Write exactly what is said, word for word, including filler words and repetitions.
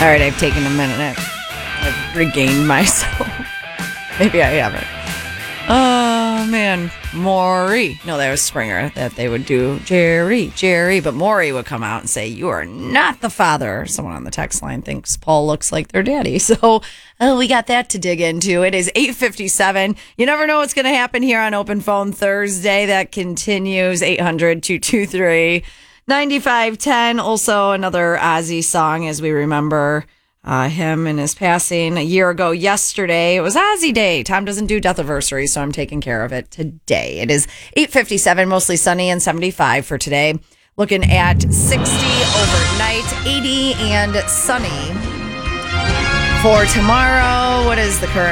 All right, I've taken a minute. I've regained myself. Maybe I haven't. Oh, man. Maury. No, that was Springer that they would do. Jerry, Jerry. But Maury would come out and say, you are not the father. Someone on the text line thinks Paul looks like their daddy. So oh, we got that to dig into. It is eight fifty-seven. You never know what's going to happen here on Open Phone Thursday. That continues. eight hundred, two two three, nine five one zero. Also, another Ozzy song as we remember Uh, him and his passing a year ago yesterday. It was Ozzy Day. Tom doesn't do death anniversary, so I'm taking care of it today. It is eight fifty-seven, mostly sunny and seventy-five for today. Looking at sixty overnight, eighty and sunny for tomorrow. What is the current